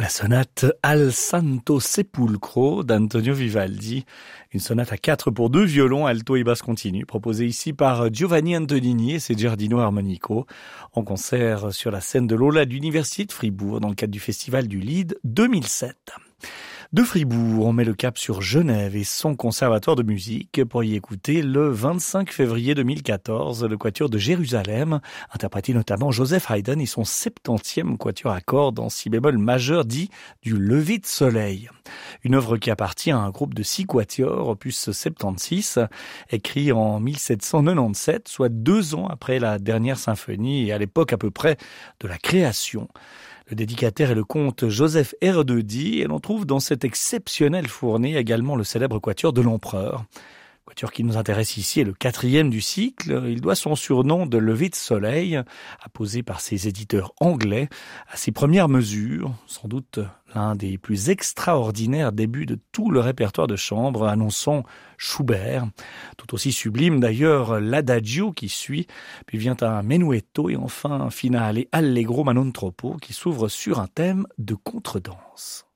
La sonate Al Santo Sepulcro d'Antonio Vivaldi, une sonate à 4 pour 2 violons, alto et basse continue, proposée ici par Giovanni Antonini et ses Giardino Armonico, en concert sur la scène de l'Aula de l'Université de Fribourg dans le cadre du Festival du Lied 2007. De Fribourg, on met le cap sur Genève et son conservatoire de musique pour y écouter le 25 février 2014 le quatuor de Jérusalem, interprété notamment Joseph Haydn et son 70e quatuor à cordes en si bémol majeur dit du lever de soleil. Une œuvre qui appartient à un groupe de 6 quatuors, opus 76, écrit en 1797, soit 2 ans après la dernière symphonie et à l'époque à peu près de la création. Le dédicataire est le comte Joseph Erdődy et l'on trouve dans cette exceptionnelle fournée également le célèbre quatuor de l'Empereur. Le quatuor qui nous intéresse ici est le 4e du cycle. Il doit son surnom de lever de soleil, apposé par ses éditeurs anglais, à ses premières mesures, sans doute l'un des plus extraordinaires débuts de tout le répertoire de chambre, annonçant Schubert. Tout aussi sublime d'ailleurs l'adagio qui suit, puis vient un menuetto et enfin un finale allegro ma non troppo qui s'ouvre sur un thème de contredanse.